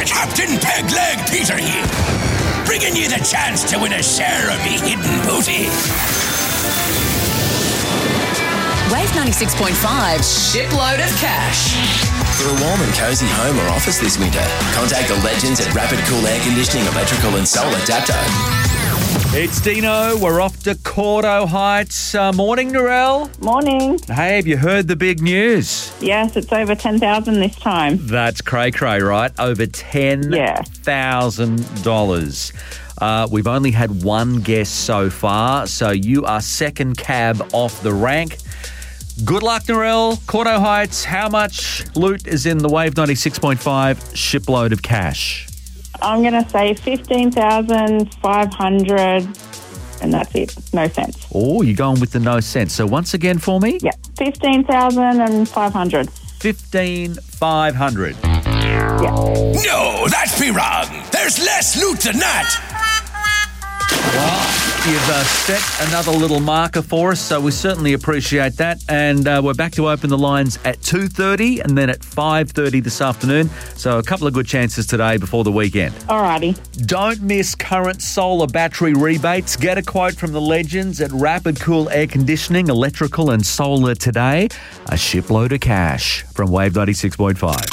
Captain Peg Leg Peter here, bringing you the chance to win a share of me hidden booty. Wave 96.5, shipload of cash. For a warm and cosy home or office this winter, contact the legends at Rapid Cool Air Conditioning, Electrical and Solar Dapto. It's Dino. We're off to Cordo Heights. Morning, Narelle. Morning. Hey, have you heard the big news? Yes, it's over 10,000 this time. That's cray-cray, right? Over $10,000. We've only had one guest so far, so you are second cab off the rank. Good luck, Narelle. Cordo Heights, how much loot is in the Wave 96.5 shipload of cash? I'm going to say 15,500, and that's it. No cents. Oh, you're going with the no cents. So once again for me? Yeah, 15,500. 15,500. Yeah. No, that's be wrong. There's less loot than that. Well, you've set another little marker for us, so we certainly appreciate that. And we're back to open the lines at 2:30 and then at 5:30 this afternoon. So a couple of good chances today before the weekend. Alrighty. Don't miss current solar battery rebates. Get a quote from the legends at Rapid Cool Air Conditioning, Electrical and Solar today. A shipload of cash from Wave 96.5.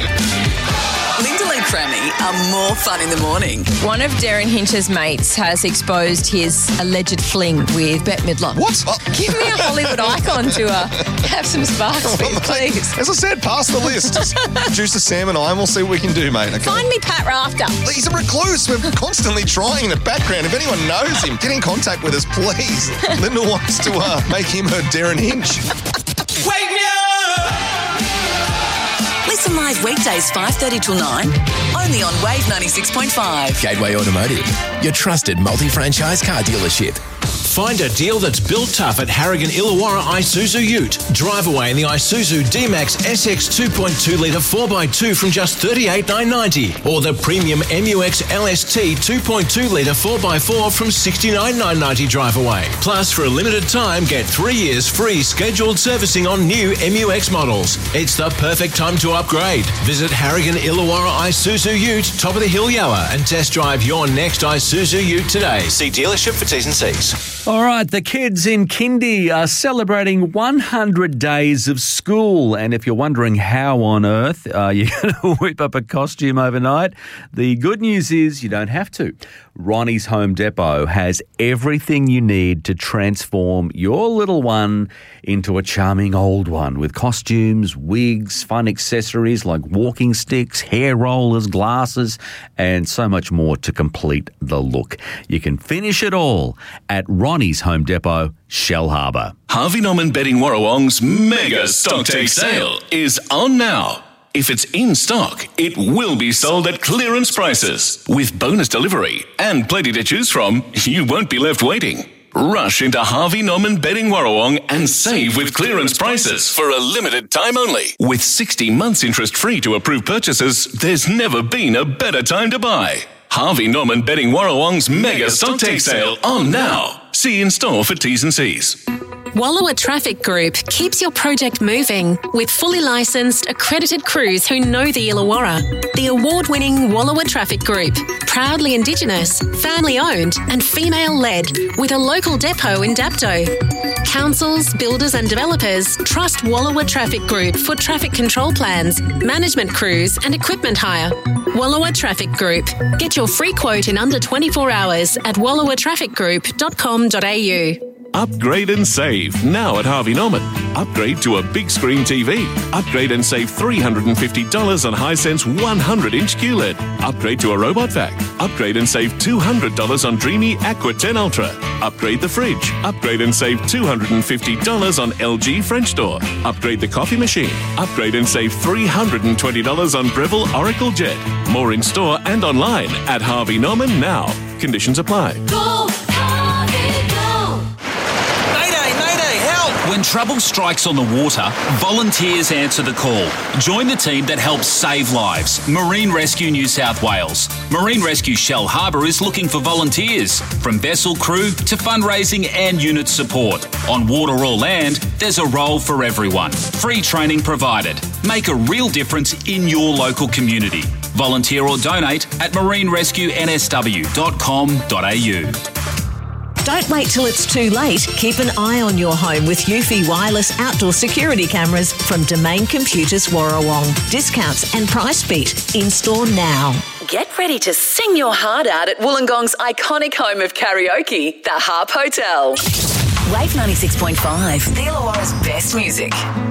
Crammy are more fun in the morning. One of Darren Hinch's mates has exposed his alleged fling with Bette Midler. What? Give me a Hollywood icon to have some sparks with, please. As I said, pass the list. Just producer Sam and I, and we'll see what we can do, mate. Okay? Find me Pat Rafter. He's a recluse. We're constantly trying in the background. If anyone knows him, get in contact with us, please. Linda wants to make him her Darren Hinch. Wake me up! Listen live weekdays 5:30 till 9, only on Wave 96.5. Gateway Automotive, your trusted multi-franchise car dealership. Find a deal that's built tough at Harrigan Illawarra Isuzu Ute. Drive away in the Isuzu D-Max SX 2.2 litre 4x2 from just $38,990. Or the premium MUX LST 2.2 litre 4x4 from $69,990 drive away. Plus, for a limited time, get 3 years free scheduled servicing on new MUX models. It's the perfect time to upgrade. Visit Harrigan Illawarra Isuzu Ute, top of the hill Yower, and test drive your next Isuzu Ute today. See dealership for T's and C's. All right, the kids in Kindy are celebrating 100 days of school. And if you're wondering how on earth you're going to whip up a costume overnight, the good news is you don't have to. Ronnie's Home Depot has everything you need to transform your little one into a charming old one with costumes, wigs, fun accessories like walking sticks, hair rollers, glasses, and so much more to complete the look. You can finish it all at Ronnie's Home Depot, Shell Harbour. Harvey Norman Bedding Warrawong's mega stock take sale is on now. If it's in stock, it will be sold at clearance prices. With bonus delivery and plenty to choose from, you won't be left waiting. Rush into Harvey Norman Bedding Warrawong and save with clearance prices for a limited time only. With 60 months interest free to approved purchases, there's never been a better time to buy. Harvey Norman Bedding Warrawong's mega stock take sale on now. See you in store for T's and C's. Wallowa Traffic Group keeps your project moving with fully licensed, accredited crews who know the Illawarra. The award-winning Wallowa Traffic Group, proudly Indigenous, family-owned and female-led, with a local depot in Dapto. Councils, builders and developers trust Wallowa Traffic Group for traffic control plans, management crews and equipment hire. Wallowa Traffic Group. Get your free quote in under 24 hours at wallowatrafficgroup.com.au. Upgrade and save now at Harvey Norman. Upgrade to a big screen TV. Upgrade and save $350 on Hisense 100-inch QLED. Upgrade to a robot vac. Upgrade and save $200 on Dreamy Aqua 10 Ultra. Upgrade the fridge. Upgrade and save $250 on LG French door. Upgrade the coffee machine. Upgrade and save $320 on Breville Oracle Jet. More in store and online at Harvey Norman now. Conditions apply. Go, Harvey, go! When trouble strikes on the water, volunteers answer the call. Join the team that helps save lives. Marine Rescue New South Wales. Marine Rescue Shell Harbour is looking for volunteers, from vessel crew to fundraising and unit support. On water or land, there's a role for everyone. Free training provided. Make a real difference in your local community. Volunteer or donate at marinerescuensw.com.au. Don't wait till it's too late. Keep an eye on your home with Eufy wireless outdoor security cameras from Domain Computers Warrawong. Discounts and price beat. In-store now. Get ready to sing your heart out at Wollongong's iconic home of karaoke, the Harp Hotel. Wave 96.5, the Illawarra's best music.